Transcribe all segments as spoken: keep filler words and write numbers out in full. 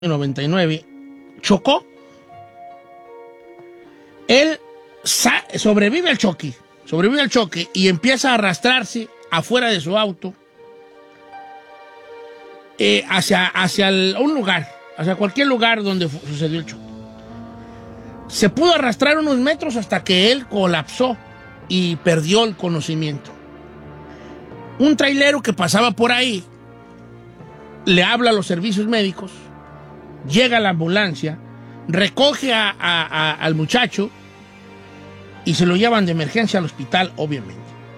noventa y nueve, chocó. Él sobrevive al choque, sobrevive al choque y empieza a arrastrarse afuera de su auto eh, hacia, hacia el, un lugar, hacia cualquier lugar donde sucedió el choque. Se pudo arrastrar unos metros hasta que él colapsó y perdió el conocimiento. Un trailero que pasaba por ahí le habla a los servicios médicos, llega la ambulancia, recoge a, a, a, al muchacho y se lo llevan de emergencia al hospital, obviamente.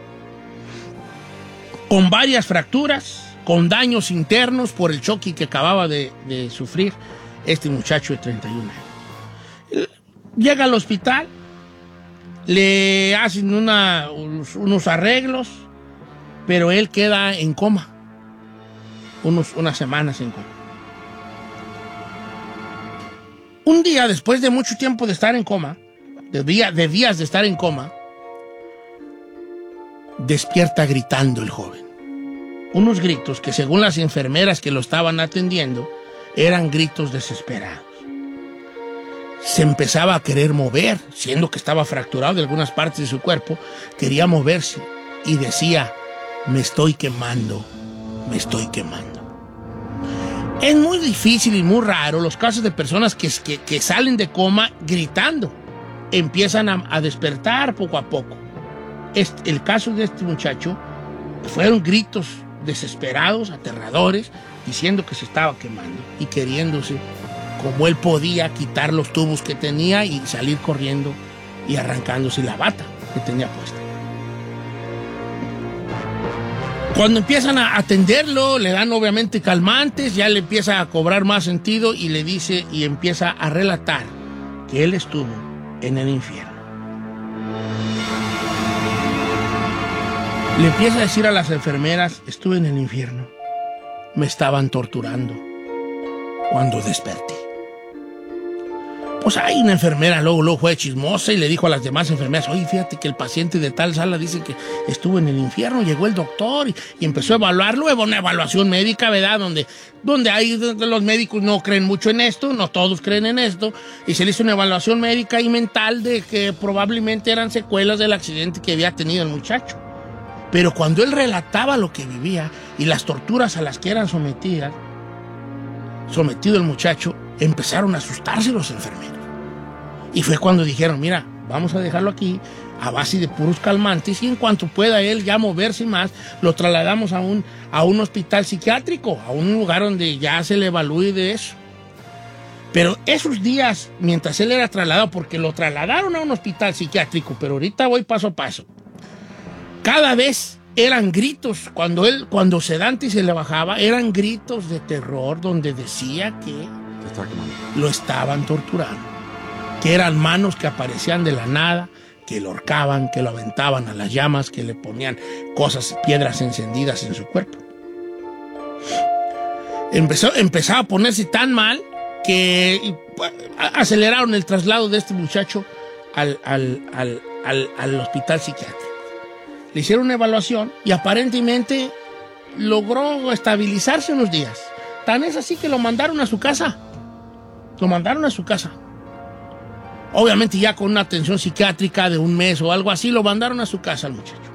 Con varias fracturas, con daños internos por el choque que acababa de, de sufrir este muchacho de treinta y un años. Llega al hospital, le hacen una, unos, unos arreglos, pero él queda en coma, unos, unas semanas en coma. Un día, después de mucho tiempo de estar en coma, de, día, de días de estar en coma, despierta gritando el joven. Unos gritos que, según las enfermeras que lo estaban atendiendo, eran gritos desesperados. Se empezaba a querer mover, siendo que estaba fracturado de algunas partes de su cuerpo, quería moverse y decía: me estoy quemando, me estoy quemando. Es muy difícil y muy raro los casos de personas que, que, que salen de coma gritando, empiezan a, a despertar poco a poco. Este, el caso de este muchacho fueron gritos desesperados, aterradores, diciendo que se estaba quemando y queriéndose, como él podía, quitar los tubos que tenía y salir corriendo y arrancándose la bata que tenía puesta. Cuando empiezan a atenderlo, le dan obviamente calmantes, ya le empieza a cobrar más sentido y le dice y empieza a relatar que él estuvo en el infierno. Le empieza a decir a las enfermeras: estuve en el infierno, me estaban torturando cuando desperté. Pues hay una enfermera, luego, luego fue chismosa y le dijo a las demás enfermeras: oye, fíjate que el paciente de tal sala dice que estuvo en el infierno. Llegó el doctor y, y empezó a evaluarlo, una evaluación médica, ¿verdad? Donde, donde hay, donde los médicos no creen mucho en esto, no todos creen en esto, y se le hizo una evaluación médica y mental de que probablemente eran secuelas del accidente que había tenido el muchacho. Pero cuando él relataba lo que vivía y las torturas a las que eran sometidas, sometido el muchacho, empezaron a asustarse los enfermeros. Y fue cuando dijeron: mira, vamos a dejarlo aquí a base de puros calmantes y en cuanto pueda él ya moverse más, lo trasladamos a un, a un hospital psiquiátrico, a un lugar donde ya se le evalúe de eso. Pero esos días, mientras él era trasladado, porque lo trasladaron a un hospital psiquiátrico, pero ahorita voy paso a paso, cada vez eran gritos, cuando él, cuando sedante se le bajaba, eran gritos de terror donde decía que lo estaban torturando, que eran manos que aparecían de la nada, que lo ahorcaban, que lo aventaban a las llamas, que le ponían cosas, piedras encendidas en su cuerpo. Empezó, empezaba a ponerse tan mal que aceleraron el traslado de este muchacho al, al, al, al, al hospital psiquiátrico. Le hicieron una evaluación y aparentemente logró estabilizarse unos días. Tan es así que lo mandaron a su casa. Lo mandaron a su casa. Obviamente ya con una atención psiquiátrica de un mes o algo así, lo mandaron a su casa al muchacho.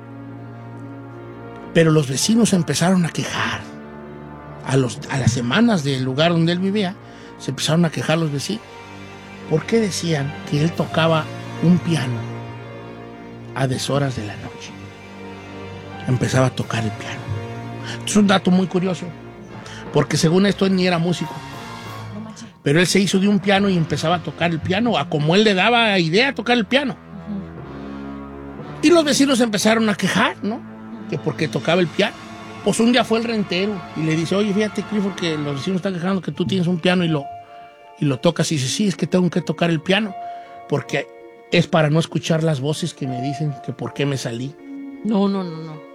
Pero los vecinos empezaron a quejar. A, los, a las semanas del lugar donde él vivía, se empezaron a quejar los vecinos. ¿Por qué decían que él tocaba un piano a deshoras de la noche? Empezaba a tocar el piano. Es un dato muy curioso, porque según esto él ni era músico, pero él se hizo de un piano y empezaba a tocar el piano, a como él le daba idea a tocar el piano. Uh-huh. Y los vecinos empezaron a quejar, ¿no? Que porque tocaba el piano. Pues un día fue el rentero y le dice: oye, fíjate, Clifford, que los vecinos están quejando que tú tienes un piano y lo, y lo tocas. Y dice: sí, es que tengo que tocar el piano, porque es para no escuchar las voces que me dicen que por qué me salí. No, no, no, no.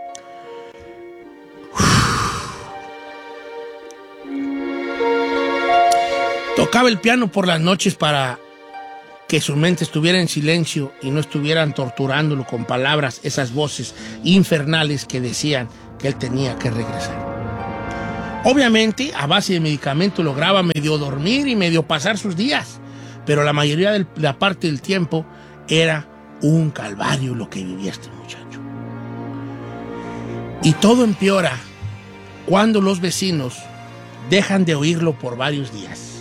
Tocaba el piano por las noches para que su mente estuviera en silencio y no estuvieran torturándolo con palabras, esas voces infernales que decían que él tenía que regresar. Obviamente, a base de medicamento lograba medio dormir y medio pasar sus días, pero la mayoría de la parte del tiempo era un calvario lo que vivía este muchacho. Y todo empeora cuando los vecinos dejan de oírlo por varios días.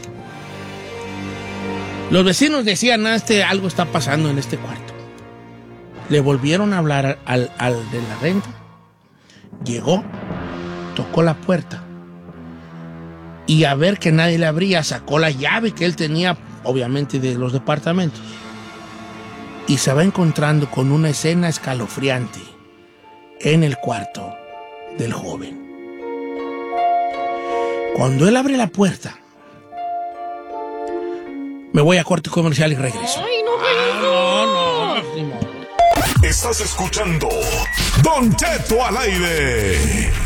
Los vecinos decían, ah, este, algo está pasando en este cuarto. Le volvieron a hablar al, al de la renta. Llegó, tocó la puerta y a ver que nadie le abría, sacó la llave que él tenía, obviamente, de los departamentos. Y se va encontrando con una escena escalofriante en el cuarto del joven. Cuando él abre la puerta, me voy a corte comercial y regreso. Ay, no, ah, no, no, no, no. Estás escuchando Don Cheto al aire.